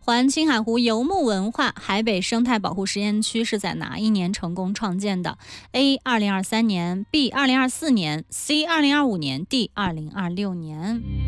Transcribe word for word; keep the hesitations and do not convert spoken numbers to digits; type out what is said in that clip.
环青海湖游牧文化海北生态保护实验区是在哪一年成功创建的 ？A. 二零二三年 B. 二零二四年 C. 二零二五年 D. 二零二六年。